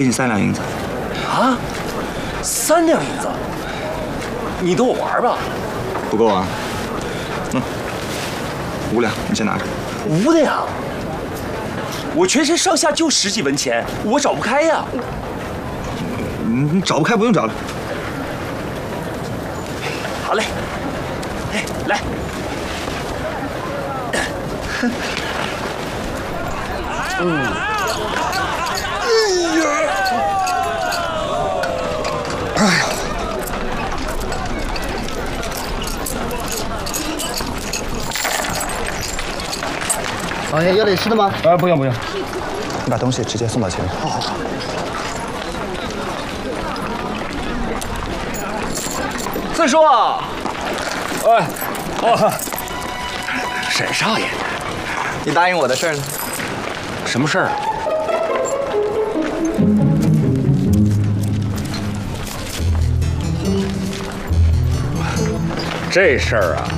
给你3两银子。 啊，3两银子？你逗我玩吧？ 不够啊？5两，你先拿着。 5两？我全身上下就10几文钱，我找不开呀。 你找不开不用找了。 好嘞，哎，来。 哎呀！ 老爷要点吃的吗？ 不用。 你把东西直接送到前面。好。 四叔， 哎， 沈少爷， 你答应我的事儿呢？ 什么事儿？这事儿啊，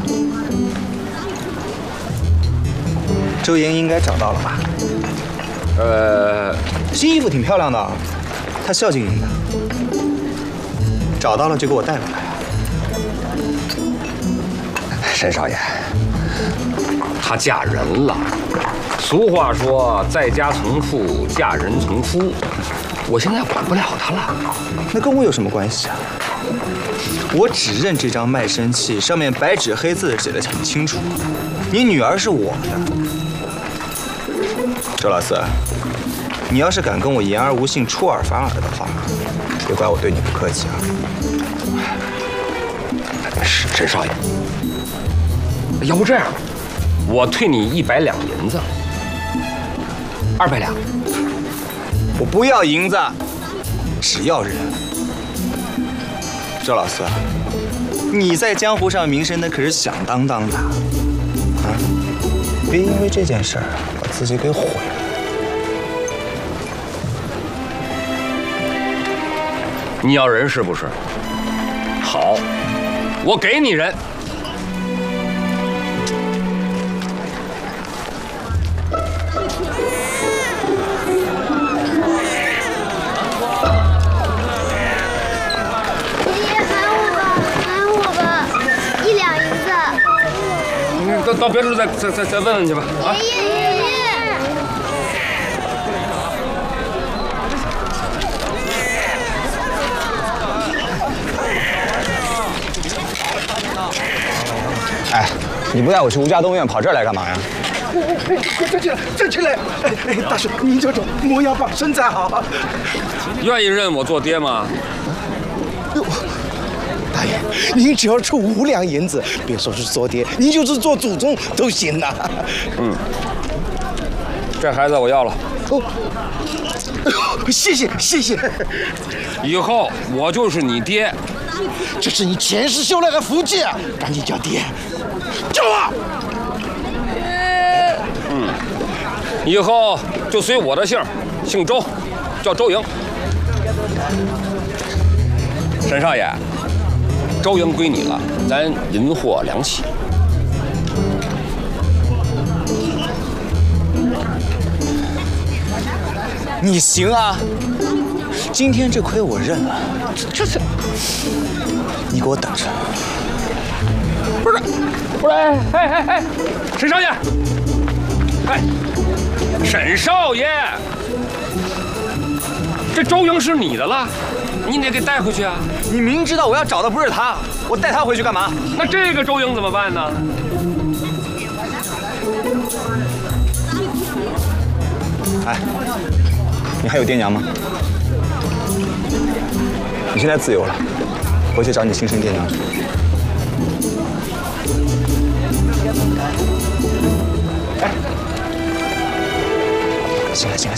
周莹应该找到了吧？新衣服挺漂亮的，她孝敬您的。找到了就给我带回来。 沈少爷，她嫁人了。俗话说，在家从父，嫁人从夫。我现在管不了她了。 那跟我有什么关系啊？我只认这张卖身契，上面白纸黑字写得很清楚，你女儿是我的。周老四，你要是敢跟我言而无信、出尔反尔的话，别怪我对你不客气啊。 沈少爷，要不这样，我退你100两银子，200两。 我不要银子，只要人。周老四，你在江湖上名声那可是响当当的啊！别因为这件事儿把自己给毁了。 你要人是不是？好，我给你人。到别处再问问去吧。啊！ 爷爷。 哎，你不带我去吴家东院，跑这儿来干嘛呀？ 站起来！哎，大叔，您这种模样棒，身材好。 愿意认我做爹吗？ 大爷，您只要出5两银子，别说是做爹，您就是做祖宗都行呐。 这孩子我要了。 哦，谢谢。 以后我就是你爹。 这是你前世修来的福气啊！赶紧叫爹，叫我。 以后就随我的姓，姓周，叫周莹。沈少爷，周莹归你了，咱银货两起。 你行啊！今天这亏我认了。 这是， 你给我等着！ 不是，哎，沈少爷，哎，沈少爷，这周莹是你的了，你得给带回去啊！ 你明知道我要找的不是他，我带他回去干嘛？ 那这个周莹怎么办呢？ 哎，你还有爹娘吗？你现在自由了，回去找你亲生爹娘去。哎，行了，起来。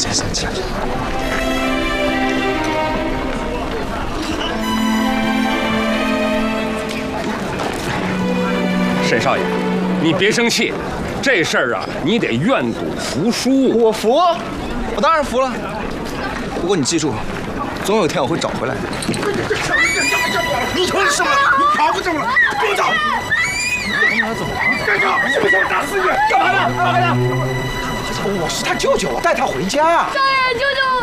沈少爷，你别生气，这事儿啊，你得愿赌服输。 我服，我当然服了。不过你记住，总有一天我会找回来的。 你说什么？你跑不走了，给我走！ 怎么了？ 干啥？是不是打死你？干嘛呢？我是他舅舅，我带他回家。 少爷，救救我！